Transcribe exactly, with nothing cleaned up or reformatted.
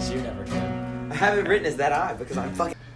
Unless you never can. I have it written as that eye because I'm fucking.